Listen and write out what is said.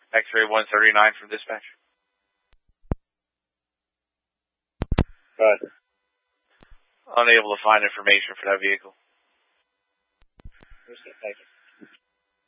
X-ray 139 from dispatch. Go ahead. Unable to find information for that vehicle. Thank you.